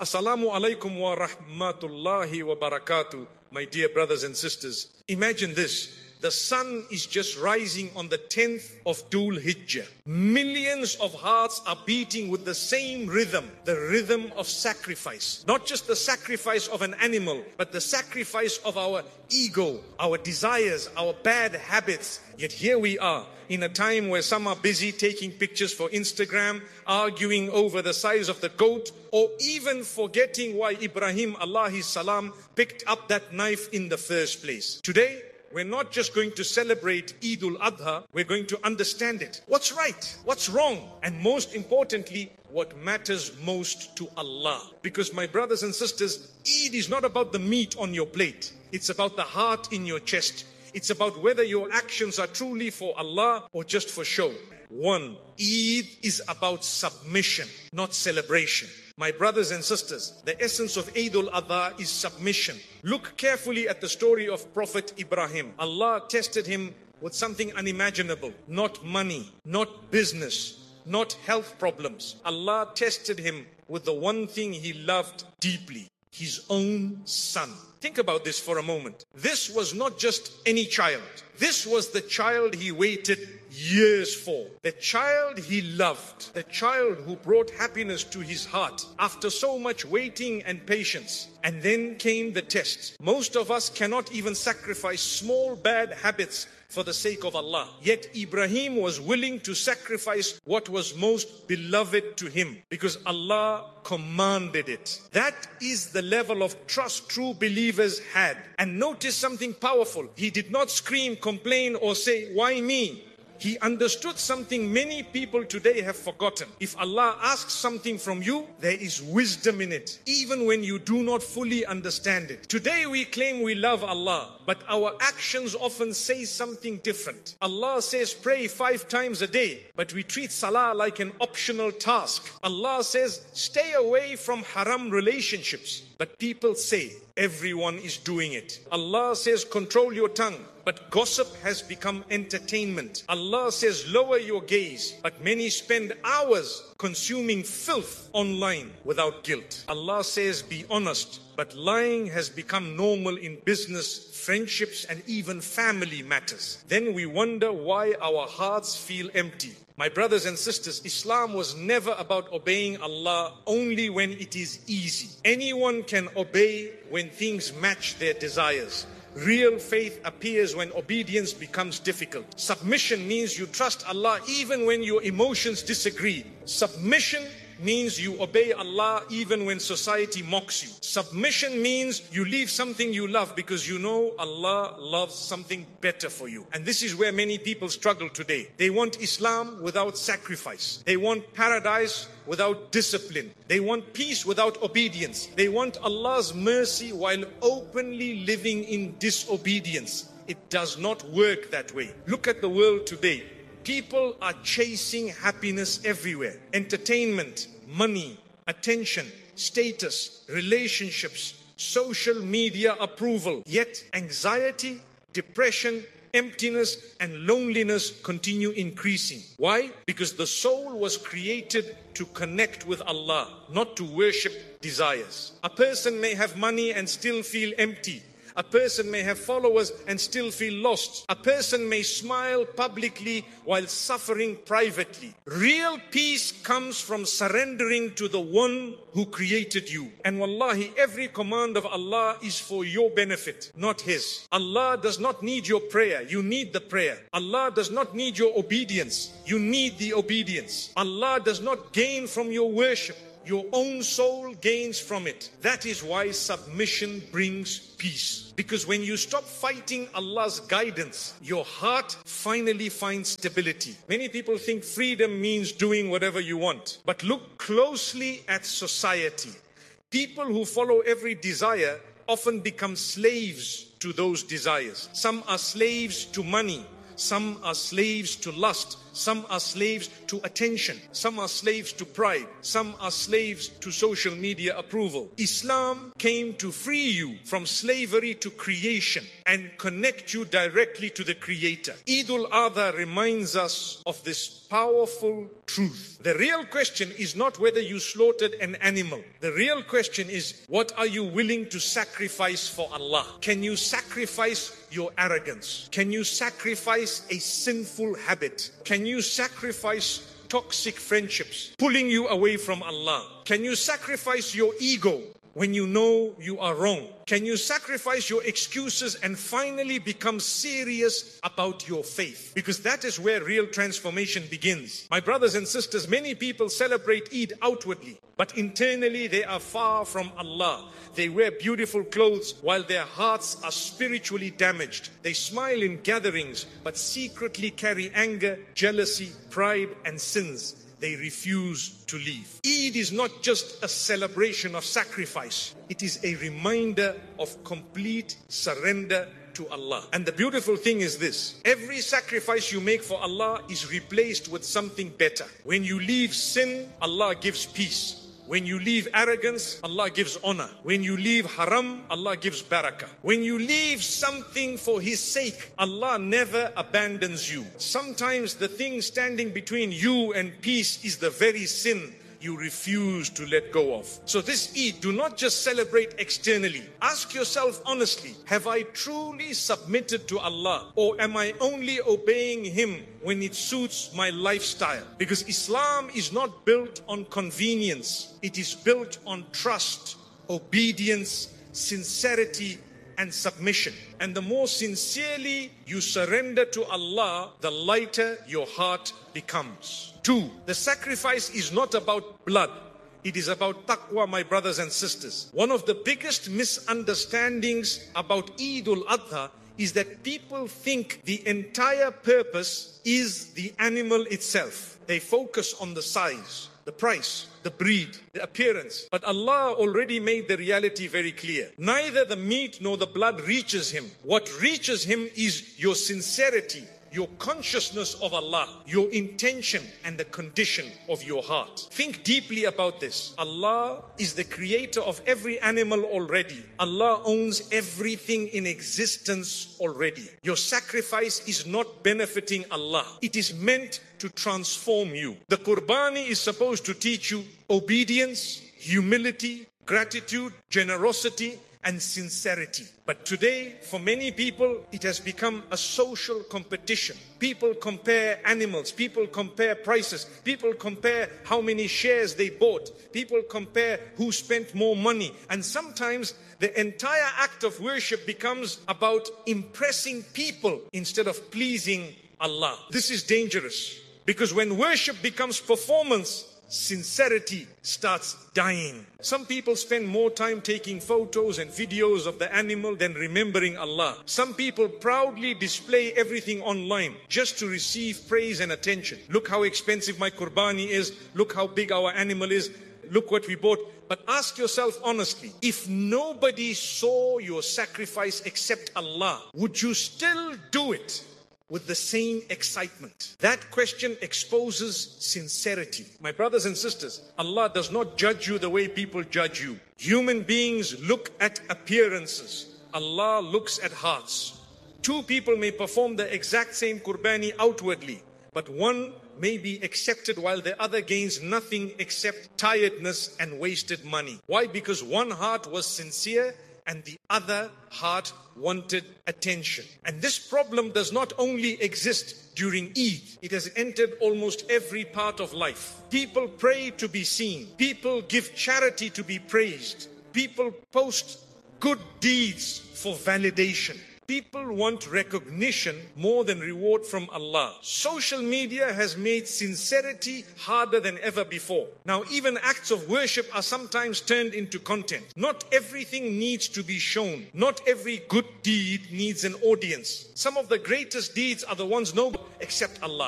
Assalamu alaikum wa rahmatullahi wa barakatuh, my dear brothers and sisters. Imagine this. The sun is just rising on the 10th of Dhul Hijjah. Millions of hearts are beating with the same rhythm, the rhythm of sacrifice. Not just the sacrifice of an animal, but the sacrifice of our ego, our desires, our bad habits. Yet here we are, in a time where some are busy taking pictures for Instagram, arguing over the size of the goat, or even forgetting why Ibrahim alayhi salam picked up that knife in the first place. Today, we're not just going to celebrate Eid al-Adha, we're going to understand it. What's right? What's wrong? And most importantly, what matters most to Allah. Because my brothers and sisters, Eid is not about the meat on your plate. It's about the heart in your chest. It's about whether your actions are truly for Allah or just for show. One, Eid is about submission, not celebration. My brothers and sisters, the essence of Eid al-Adha is submission. Look carefully at the story of Prophet Ibrahim. Allah tested him with something unimaginable. Not money, not business, not health problems. Allah tested him with the one thing he loved deeply, his own son. Think about this for a moment. This was not just any child. This was the child he waited years for. The child he loved. The child who brought happiness to his heart after so much waiting and patience. And then came the test. Most of us cannot even sacrifice small bad habits for the sake of Allah. Yet Ibrahim was willing to sacrifice what was most beloved to him because Allah commanded it. That is the level of trust true believers had. And notice something powerful. He did not scream, complain, or say, "Why me?" He understood something many people today have forgotten. If Allah asks something from you, there is wisdom in it, even when you do not fully understand it. Today we claim we love Allah, but our actions often say something different. Allah says pray 5 times a day, but we treat salah like an optional task. Allah says stay away from haram relationships, but people say everyone is doing it. Allah says control your tongue, but gossip has become entertainment. Allah says lower your gaze, but many spend hours consuming filth online without guilt. Allah says be honest, but lying has become normal in business, friendships, and even family matters. Then we wonder why our hearts feel empty. My brothers and sisters, Islam was never about obeying Allah only when it is easy. Anyone can obey when things match their desires. Real faith appears when obedience becomes difficult. Submission means you trust Allah even when your emotions disagree. Submission means you obey Allah even when society mocks you. Submission means you leave something you love because you know Allah loves something better for you. And this is where many people struggle today. They want Islam without sacrifice. They want paradise without discipline. They want peace without obedience. They want Allah's mercy while openly living in disobedience. It does not work that way. Look at the world today. People are chasing happiness everywhere. Entertainment, money, attention, status, relationships, social media approval. Yet anxiety, depression, emptiness, and loneliness continue increasing. Why? Because the soul was created to connect with Allah, not to worship desires. A person may have money and still feel empty. A person may have followers and still feel lost. A person may smile publicly while suffering privately. Real peace comes from surrendering to the one who created you. And wallahi, every command of Allah is for your benefit, not his. Allah does not need your prayer. You need the prayer. Allah does not need your obedience. You need the obedience. Allah does not gain from your worship. Your own soul gains from it. That is why submission brings peace. Because when you stop fighting Allah's guidance, your heart finally finds stability. Many people think freedom means doing whatever you want. But look closely at society. People who follow every desire often become slaves to those desires. Some are slaves to money. Some are slaves to lust. Some are slaves to attention. Some are slaves to pride. Some are slaves to social media approval. Islam came to free you from slavery to creation and connect you directly to the Creator. Eid al-Adha reminds us of this powerful truth. The real question is not whether you slaughtered an animal. The real question is, what are you willing to sacrifice for Allah? Can you sacrifice your arrogance? Can you sacrifice a sinful habit? Can you sacrifice toxic friendships pulling you away from Allah? Can you sacrifice your ego when you know you are wrong? Can you sacrifice your excuses and finally become serious about your faith? Because that is where real transformation begins. My brothers and sisters, many people celebrate Eid outwardly, but internally they are far from Allah. They wear beautiful clothes while their hearts are spiritually damaged. They smile in gatherings, but secretly carry anger, jealousy, pride, and sins they refuse to leave. Eid is not just a celebration of sacrifice. It is a reminder of complete surrender to Allah. And the beautiful thing is this: every sacrifice you make for Allah is replaced with something better. When you leave sin, Allah gives peace. When you leave arrogance, Allah gives honor. When you leave haram, Allah gives barakah. When you leave something for His sake, Allah never abandons you. Sometimes the thing standing between you and peace is the very sin you refuse to let go of. So this Eid, do not just celebrate externally. Ask yourself honestly, have I truly submitted to Allah, or am I only obeying Him when it suits my lifestyle? Because Islam is not built on convenience. It is built on trust, obedience, sincerity, and submission. And the more sincerely you surrender to Allah, the lighter your heart becomes. 2, the sacrifice is not about blood. It is about taqwa, my brothers and sisters. One of the biggest misunderstandings about Eid al-Adha is that people think the entire purpose is the animal itself. They focus on the size, the price, the breed, the appearance. But Allah already made the reality very clear. Neither the meat nor the blood reaches Him. What reaches Him is your sincerity, your consciousness of Allah, your intention, and the condition of your heart. Think deeply about this. Allah is the creator of every animal already. Allah owns everything in existence already. Your sacrifice is not benefiting Allah. It is meant to transform you. The Qurbani is supposed to teach you obedience, humility, gratitude, generosity, and sincerity. But today, for many people, it has become a social competition. People compare animals, people compare prices, people compare how many shares they bought, people compare who spent more money. And sometimes the entire act of worship becomes about impressing people instead of pleasing Allah. This is dangerous, because when worship becomes performance, sincerity starts dying. Some people spend more time taking photos and videos of the animal than remembering Allah. Some people proudly display everything online just to receive praise and attention. Look how expensive my Qurbani is. Look how big our animal is. Look what we bought. But ask yourself honestly, if nobody saw your sacrifice except Allah, would you still do it with the same excitement? That question exposes sincerity. My brothers and sisters, Allah does not judge you the way people judge you. Human beings look at appearances. Allah looks at hearts. 2 people may perform the exact same Qurbani outwardly, but one may be accepted while the other gains nothing except tiredness and wasted money. Why? Because one heart was sincere and the other heart wanted attention. And this problem does not only exist during Eid. It has entered almost every part of life. People pray to be seen. People give charity to be praised. People post good deeds for validation. People want recognition more than reward from Allah. Social media has made sincerity harder than ever before. Now, even acts of worship are sometimes turned into content. Not everything needs to be shown. Not every good deed needs an audience. Some of the greatest deeds are the ones nobody except Allah.